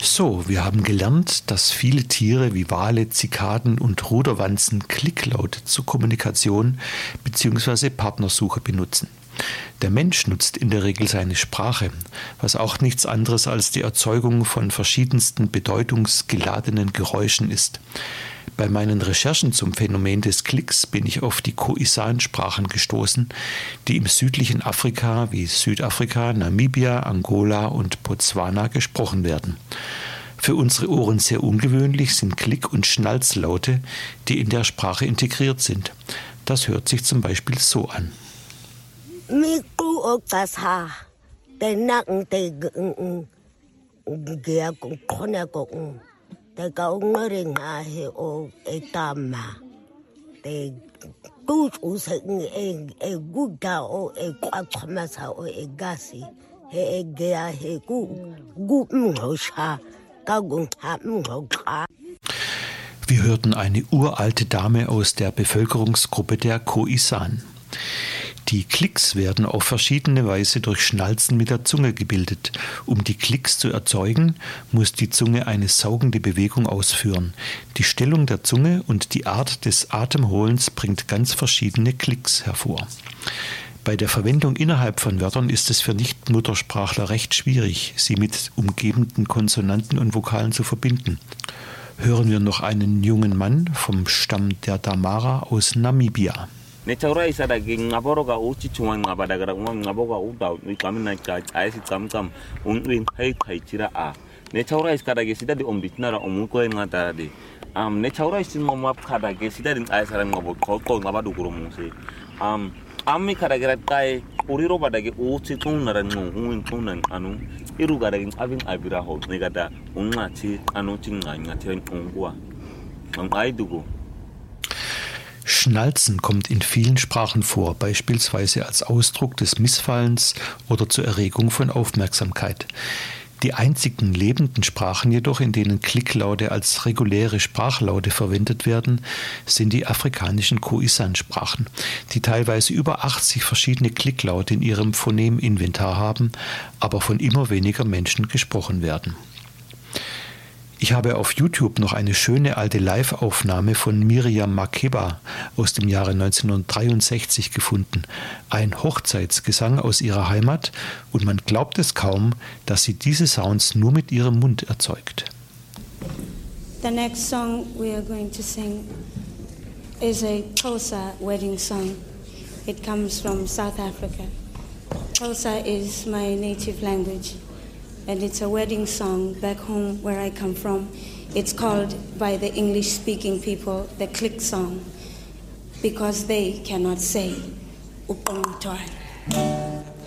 So, wir haben gelernt, dass viele Tiere wie Wale, Zikaden und Ruderwanzen Klicklaute zur Kommunikation bzw. Partnersuche benutzen. Der Mensch nutzt in der Regel seine Sprache, was auch nichts anderes als die Erzeugung von verschiedensten bedeutungsgeladenen Geräuschen ist. Bei meinen Recherchen zum Phänomen des Klicks bin ich auf die Khoisan-Sprachen gestoßen, die im südlichen Afrika wie Südafrika, Namibia, Angola und Botswana gesprochen werden. Für unsere Ohren sehr ungewöhnlich sind Klick- und Schnalzlaute, die in der Sprache integriert sind. Das hört sich zum Beispiel so an. Wir hörten eine uralte Dame aus der Bevölkerungsgruppe der Khoisan. Die Klicks werden auf verschiedene Weise durch Schnalzen mit der Zunge gebildet. Um die Klicks zu erzeugen, muss die Zunge eine saugende Bewegung ausführen. Die Stellung der Zunge und die Art des Atemholens bringt ganz verschiedene Klicks hervor. Bei der Verwendung innerhalb von Wörtern ist es für Nicht-Muttersprachler recht schwierig, sie mit umgebenden Konsonanten und Vokalen zu verbinden. Hören wir noch einen jungen Mann vom Stamm der Damara aus Namibia. Nechaura isada gegen ngaboroga uchi chuma ngabadagara ngaboga uda ikamina aisi kamkam unwin hai khaichira a Nechaura iskada gesida di omditnara omuko ngata de Nechaura isin momap khada gesida din aisara ngabo ko ngabadu kurumuse ammi khada gerat kai uriro badage uchi tunara ngungin tunan anu irugada gin abin abira ho negada ungachi anu chinganya tiren ungwa ngaidugo. Schnalzen kommt in vielen Sprachen vor, beispielsweise als Ausdruck des Missfallens oder zur Erregung von Aufmerksamkeit. Die einzigen lebenden Sprachen jedoch, in denen Klicklaute als reguläre Sprachlaute verwendet werden, sind die afrikanischen Khoisan-Sprachen, die teilweise über 80 verschiedene Klicklaute in ihrem Phoneminventar haben, aber von immer weniger Menschen gesprochen werden. Ich habe auf YouTube noch eine schöne alte Live-Aufnahme von Miriam Makeba aus dem Jahre 1963 gefunden. Ein Hochzeitsgesang aus ihrer Heimat und man glaubt es kaum, dass sie diese Sounds nur mit ihrem Mund erzeugt. The next song we are going to sing is a Xhosa wedding song. It comes from South Africa. Xhosa is my native language. And it's a wedding song back home where I come from. It's called by the English-speaking people the click song because they cannot say uqongthwana.